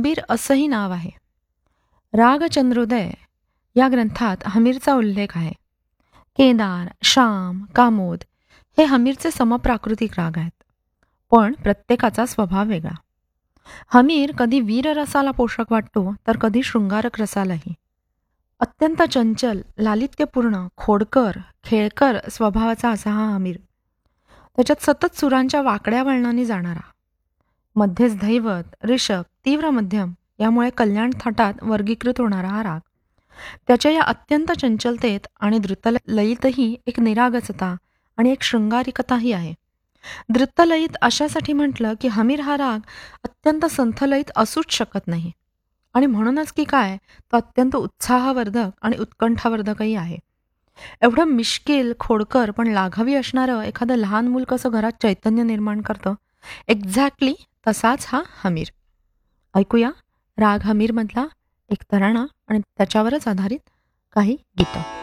गंभीर असंही नाव आहे. राग चंद्रोदय या ग्रंथात हमीरचा उल्लेख आहे. केदार, श्याम, कामोद हे हमीरचे समप्राकृतिक राग आहेत. पण प्रत्येकाचा स्वभाव वेगळा. हमीर कधी वीररसाला पोषक वाटतो तर कधी शृंगारक रसालाही. अत्यंत चंचल, लालित्यपूर्ण, खोडकर, खेळकर स्वभावाचा असा हा हमीर. त्याच्यात सतत सुरांच्या वाकड्या वळणाने जाणारा. मध्येच धैवत, ऋषभ, तीव्र मध्यम यामुळे कल्याण थाटात वर्गीकृत होणारा हा राग. त्याच्या या अत्यंत चंचलतेत आणि द्रुतलयीतही एक निरागसता आणि एक शृंगारिकताही आहे. द्रुतलयीत अशासाठी म्हटलं की हमीर हा राग अत्यंत संथलयीत असूच शकत नाही. आणि म्हणूनच की काय, तो अत्यंत उत्साहवर्धक आणि उत्कंठावर्धकही आहे. एवढं मिश्किल, खोडकर पण लाघवी असणारं एखादं लहान मूल कसं घरात चैतन्य निर्माण करतं, एक्झॅक्टली तसाच हा हमीर. ऐकूया राग हमीरमधला एक तराणा आणि त्याच्यावरच आधारित काही गीतं.